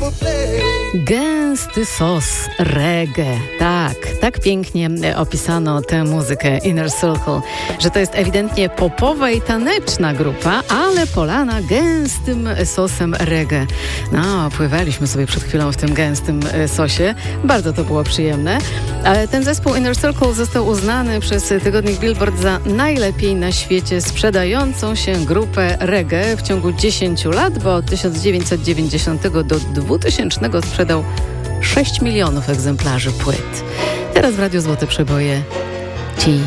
Gęsty sos reggae. Tak pięknie opisano tę muzykę Inner Circle, że to jest ewidentnie popowa i taneczna grupa, ale polana gęstym sosem reggae. No, pływaliśmy sobie przed chwilą w tym gęstym sosie. Bardzo to było przyjemne. Ale ten zespół Inner Circle został uznany przez tygodnik Billboard za najlepiej na świecie sprzedającą się grupę reggae w ciągu 10 lat, bo od 1990 do 2000 sprzedał 6 milionów egzemplarzy płyt. Teraz w Radiu Złote Przeboje ci